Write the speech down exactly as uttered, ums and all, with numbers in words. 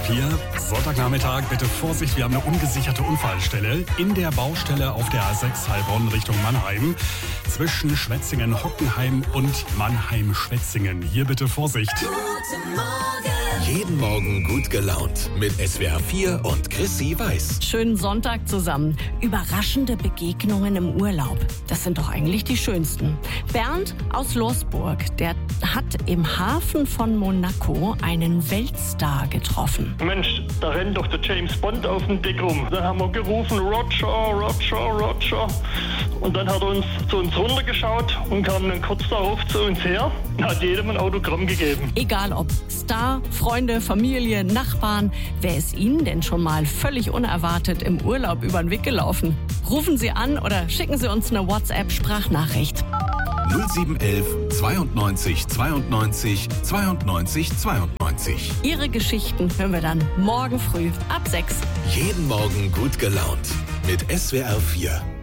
Pier. Sonntagnachmittag, bitte Vorsicht, wir haben eine ungesicherte Unfallstelle in der Baustelle auf der A sechs Heilbronn Richtung Mannheim. Zwischen Schwetzingen-Hockenheim und Mannheim-Schwetzingen. Hier bitte Vorsicht. Guten Morgen. Jeden Morgen gut gelaunt mit S W R vier und Chrissy Weiß. Schönen Sonntag zusammen. Überraschende Begegnungen im Urlaub. Das sind doch eigentlich die schönsten. Bernd aus Losburg, der hat im Hafen von Monaco einen Weltstar getroffen. Mensch, da rennt doch der James Bond auf dem Deck rum. Dann haben wir gerufen, Roger, Roger, Roger. Und dann hat er uns zu uns runtergeschaut und kam dann kurz darauf zu uns her und hat jedem ein Autogramm gegeben. Egal ob Star, Freunde, Familie, Nachbarn, wer ist Ihnen denn schon mal völlig unerwartet im Urlaub über den Weg gelaufen? Rufen Sie an oder schicken Sie uns eine WhatsApp-Sprachnachricht. null sieben elf zweiundneunzig zweiundneunzig zweiundneunzig zweiundneunzig. Ihre Geschichten hören wir dann morgen früh ab sechs. Jeden Morgen gut gelaunt mit S W R vier.